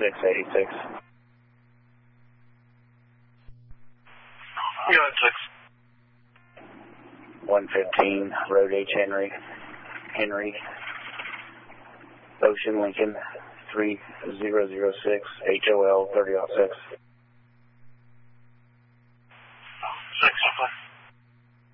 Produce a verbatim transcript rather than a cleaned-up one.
six eighty-six. Go ahead, six. one fifteen, Road H. Henry, Henry, Ocean Lincoln, three zero zero six, H O L thirty oh six.